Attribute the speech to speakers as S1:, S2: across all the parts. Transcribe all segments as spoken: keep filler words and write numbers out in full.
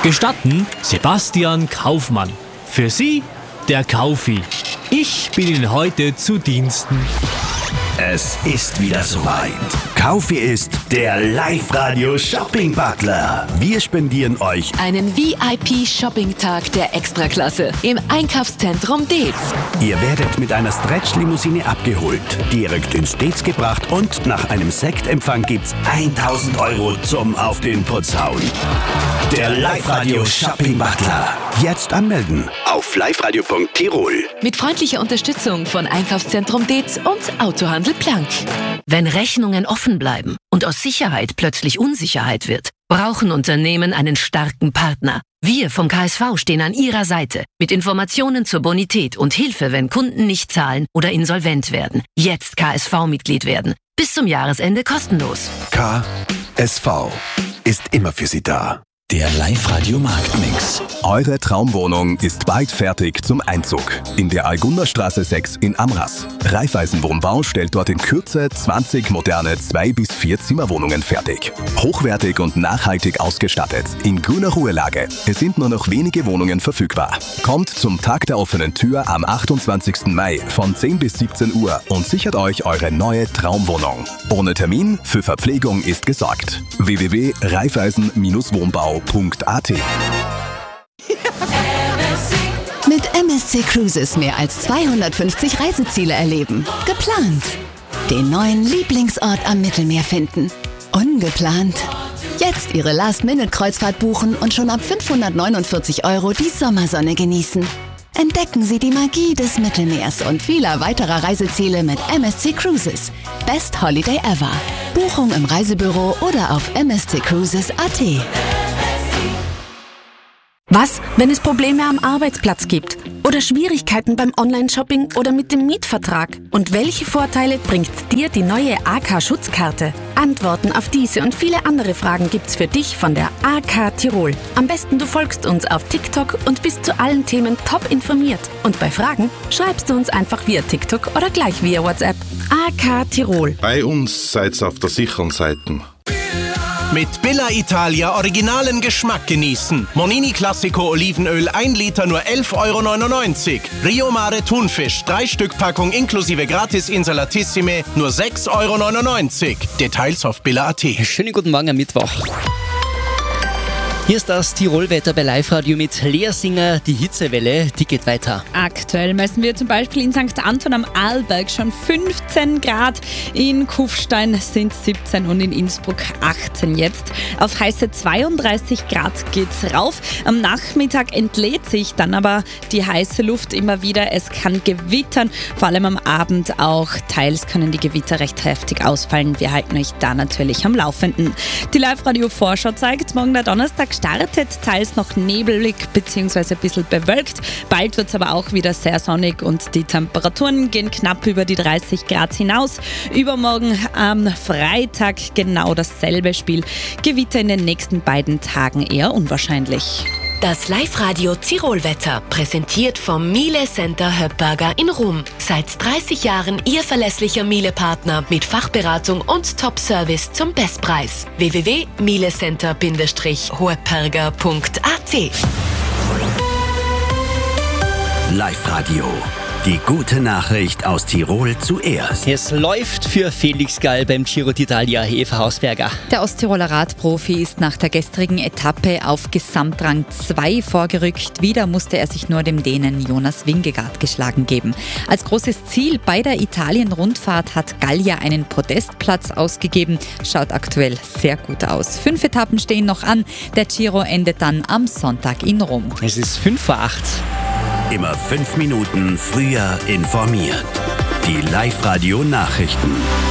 S1: Gestatten Sebastian Kaufmann. Für Sie der Kaufi. Ich bin Ihnen heute zu Diensten.
S2: Es ist wieder soweit. Kaufi ist der Live-Radio-Shopping-Butler. Wir spendieren euch
S3: einen V I P-Shopping-Tag der Extraklasse im Einkaufszentrum Deetz.
S2: Ihr werdet mit einer Stretch-Limousine abgeholt, direkt ins Deetz gebracht und nach einem Sektempfang gibt's tausend Euro zum Auf den Putz hauen. Der Live-Radio-Shopping-Butler. Jetzt anmelden auf liveradio punkt tirol.
S3: Mit freundlicher Unterstützung von Einkaufszentrum Deetz und Autohandel Planck.
S4: Wenn Rechnungen offen bleiben und aus Sicherheit plötzlich Unsicherheit wird, brauchen Unternehmen einen starken Partner. Wir vom K S V stehen an Ihrer Seite mit Informationen zur Bonität und Hilfe, wenn Kunden nicht zahlen oder insolvent werden. Jetzt K S V-Mitglied werden. Bis zum Jahresende kostenlos.
S5: K S V ist immer für Sie da.
S2: Der Live-Radio-Marktmix.
S5: Eure Traumwohnung ist bald fertig zum Einzug. In der Algunderstraße sechs in Amras. Raiffeisen Wohnbau stellt dort in Kürze zwanzig moderne zwei bis vier Zimmerwohnungen fertig. Hochwertig und nachhaltig ausgestattet. In grüner Ruhelage. Es sind nur noch wenige Wohnungen verfügbar. Kommt zum Tag der offenen Tür am achtundzwanzigsten Mai von zehn bis siebzehn Uhr und sichert euch eure neue Traumwohnung. Ohne Termin, für Verpflegung ist gesorgt. w w w punkt raiffeisen wohnbau punkt a t.
S6: Mit M S C Cruises mehr als zweihundertfünfzig Reiseziele erleben. Geplant. Den neuen Lieblingsort am Mittelmeer finden. Ungeplant. Jetzt Ihre Last-Minute-Kreuzfahrt buchen und schon ab fünfhundertneunundvierzig Euro die Sommersonne genießen. Entdecken Sie die Magie des Mittelmeers und vieler weiterer Reiseziele mit M S C Cruises. Best Holiday ever. Buchung im Reisebüro oder auf m s c cruises punkt a t.
S7: Was, wenn es Probleme am Arbeitsplatz gibt? Oder Schwierigkeiten beim Online-Shopping oder mit dem Mietvertrag? Und welche Vorteile bringt dir die neue A K-Schutzkarte? Antworten auf diese und viele andere Fragen gibt's für dich von der A K Tirol. Am besten du folgst uns auf TikTok und bist zu allen Themen top informiert. Und bei Fragen schreibst du uns einfach via TikTok oder gleich via WhatsApp. A K Tirol.
S8: Bei uns seid's auf der sicheren Seite.
S9: Mit Billa Italia originalen Geschmack genießen. Monini Classico Olivenöl ein Liter nur elf Euro neunundneunzig. Rio Mare Thunfisch drei Stück Packung inklusive Gratis Insalatissime nur sechs Euro neunundneunzig. Details auf billa punkt a t.
S10: Schönen guten Morgen am Mittwoch. Hier ist das Tirolwetter bei Live-Radio mit Lea Singer. Die Hitzewelle, die geht weiter.
S11: Aktuell messen wir zum Beispiel in Sankt Anton am Arlberg schon fünfzehn Grad. In Kufstein sind siebzehn und in Innsbruck achtzehn jetzt. Auf heiße zweiunddreißig Grad geht's rauf. Am Nachmittag entlädt sich dann aber die heiße Luft immer wieder. Es kann gewittern, vor allem am Abend auch. Teils können die Gewitter recht heftig ausfallen. Wir halten euch da natürlich am Laufenden. Die Live-Radio-Vorschau zeigt, morgen der Donnerstag startet, teils noch nebelig bzw. ein bisschen bewölkt. Bald wird es aber auch wieder sehr sonnig und die Temperaturen gehen knapp über die dreißig Grad hinaus. Übermorgen am Freitag genau dasselbe Spiel. Gewitter in den nächsten beiden Tagen eher unwahrscheinlich.
S3: Das Live-Radio Tirolwetter, präsentiert vom Miele Center Höppberger in Rum. Seit dreißig Jahren Ihr verlässlicher Miele-Partner mit Fachberatung und Top-Service zum Bestpreis. w w w punkt mielecenter Bindestrich höppberger punkt a t.
S2: Live-Radio. Die gute Nachricht aus Tirol zuerst.
S10: Es läuft für Felix Gall beim Giro d'Italia. Eva Hausberger.
S12: Der Osttiroler Radprofi ist nach der gestrigen Etappe auf Gesamtrang zwei vorgerückt. Wieder musste er sich nur dem Dänen Jonas Vingegaard geschlagen geben. Als großes Ziel bei der Italien-Rundfahrt hat Gall ja einen Podestplatz ausgegeben. Schaut aktuell sehr gut aus. Fünf Etappen stehen noch an. Der Giro endet dann am Sonntag in Rom.
S10: Es ist fünf vor acht.
S2: Immer fünf Minuten früher informiert. Die Live-Radio-Nachrichten.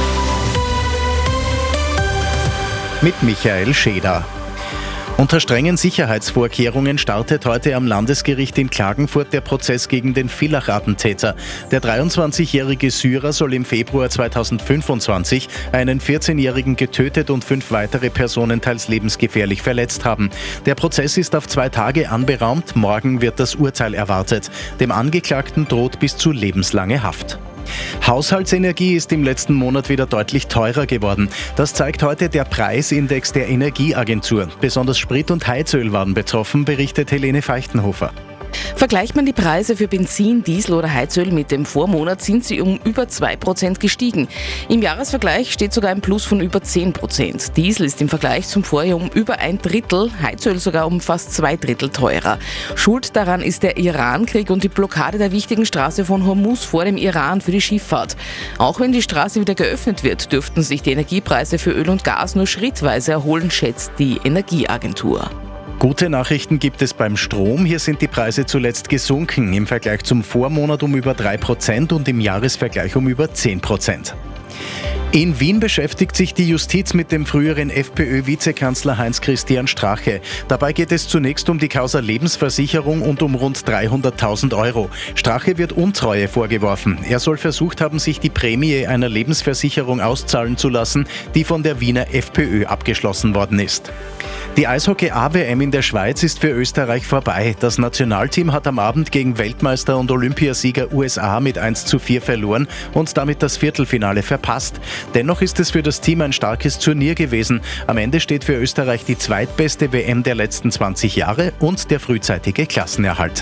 S13: Mit Michael Scheder. Unter strengen Sicherheitsvorkehrungen startet heute am Landesgericht in Klagenfurt der Prozess gegen den Villach-Attentäter. Der dreiundzwanzigjährige Syrer soll im Februar zweitausendfünfundzwanzig einen vierzehnjährigen getötet und fünf weitere Personen teils lebensgefährlich verletzt haben. Der Prozess ist auf zwei Tage anberaumt. Morgen wird das Urteil erwartet. Dem Angeklagten droht bis zu lebenslange Haft. Haushaltsenergie ist im letzten Monat wieder deutlich teurer geworden. Das zeigt heute der Preisindex der Energieagentur. Besonders Sprit und Heizöl waren betroffen, berichtet Helene Feichtenhofer.
S14: Vergleicht man die Preise für Benzin, Diesel oder Heizöl mit dem Vormonat, sind sie um über zwei Prozent gestiegen. Im Jahresvergleich steht sogar ein Plus von über zehn Prozent. Diesel ist im Vergleich zum Vorjahr um über ein Drittel, Heizöl sogar um fast zwei Drittel teurer. Schuld daran ist der Irankrieg und die Blockade der wichtigen Straße von Hormuz vor dem Iran für die Schifffahrt. Auch wenn die Straße wieder geöffnet wird, dürften sich die Energiepreise für Öl und Gas nur schrittweise erholen, schätzt die Energieagentur.
S13: Gute Nachrichten gibt es beim Strom. Hier sind die Preise zuletzt gesunken, im Vergleich zum Vormonat um über drei Prozent und im Jahresvergleich um über zehn Prozent. In Wien beschäftigt sich die Justiz mit dem früheren FPÖ-Vizekanzler Heinz-Christian Strache. Dabei geht es zunächst um die Causa Lebensversicherung und um rund dreihunderttausend Euro. Strache wird Untreue vorgeworfen. Er soll versucht haben, sich die Prämie einer Lebensversicherung auszahlen zu lassen, die von der Wiener FPÖ abgeschlossen worden ist. Die Eishockey-A W M in der Schweiz ist für Österreich vorbei. Das Nationalteam hat am Abend gegen Weltmeister und Olympiasieger U S A mit eins zu vier verloren und damit das Viertelfinale verpasst. Dennoch ist es für das Team ein starkes Turnier gewesen. Am Ende steht für Österreich die zweitbeste W M der letzten zwanzig Jahre und der frühzeitige Klassenerhalt.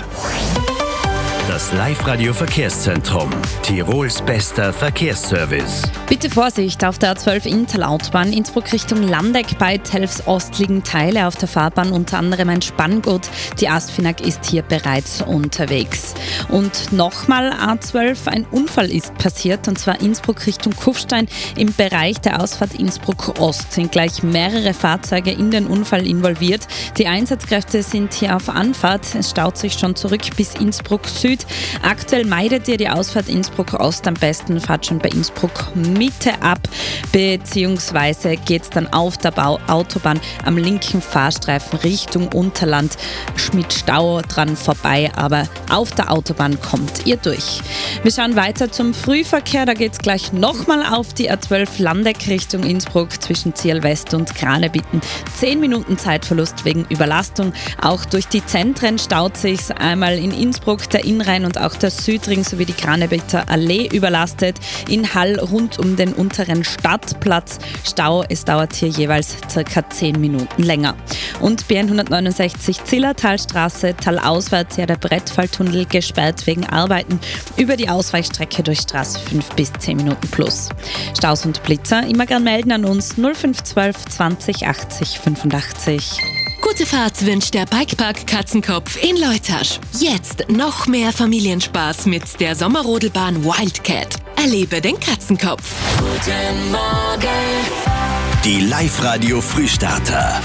S2: Das Live-Radio-Verkehrszentrum. Tirols bester Verkehrsservice.
S11: Bitte Vorsicht, auf der A zwölf Inntalautbahn Innsbruck Richtung Landeck bei Telfs Ost liegen Teile auf der Fahrbahn, unter anderem ein Spanngurt. Die Asfinag ist hier bereits unterwegs. Und nochmal A zwölf, ein Unfall ist passiert, und zwar Innsbruck Richtung Kufstein. Im Bereich der Ausfahrt Innsbruck Ost sind gleich mehrere Fahrzeuge in den Unfall involviert. Die Einsatzkräfte sind hier auf Anfahrt. Es staut sich schon zurück bis Innsbruck Süd. Aktuell meidet ihr die Ausfahrt Innsbruck Ost am besten, fahrt schon bei Innsbruck Mitte ab, beziehungsweise geht es dann auf der Bau- Autobahn am linken Fahrstreifen Richtung Unterland Schmidt-Stau dran vorbei, aber auf der Autobahn kommt ihr durch. Wir schauen weiter zum Frühverkehr, da geht es gleich nochmal auf die A zwölf Landeck Richtung Innsbruck zwischen Ziel West und Kranebitten. zehn Minuten Zeitverlust wegen Überlastung. Auch durch die Zentren staut sich einmal in Innsbruck der Innenraum und auch der Südring sowie die Kranebitter Allee überlastet. In Hall rund um den unteren Stadtplatz Stau. Es dauert hier jeweils circa zehn Minuten länger. Und B N hundertneunundsechzig Zillertalstraße, talauswärts ja der Brettfalltunnel gesperrt wegen Arbeiten. Über die Ausweichstrecke durch Straße fünf bis zehn Minuten plus. Staus und Blitzer immer gern melden an uns null fünf zwölf zwanzig achtzig fünfundachtzig.
S3: Gute Fahrt wünscht der Bikepark Katzenkopf in Leutasch. Jetzt noch mehr Familienspaß mit der Sommerrodelbahn Wildcat. Erlebe den Katzenkopf.
S2: Guten Morgen. Die Live-Radio Frühstarter.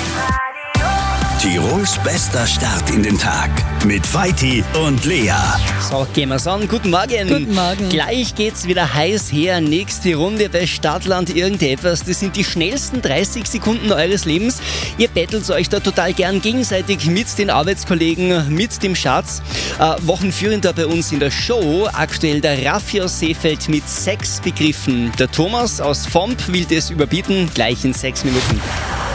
S2: Tirols bester Start in den Tag mit Vaiti und Lea.
S10: So, gehen wir's an. Guten Morgen.
S11: Guten Morgen.
S10: Gleich geht's wieder heiß her. Nächste Runde bei Stadtland irgendetwas. Das sind die schnellsten dreißig Sekunden eures Lebens. Ihr bettelt euch da total gern gegenseitig mit den Arbeitskollegen, mit dem Schatz. Äh, Wochenführender bei uns in der Show. Aktuell der Raffi aus Seefeld mit sechs Begriffen. Der Thomas aus Vomp will das überbieten. Gleich in sechs Minuten.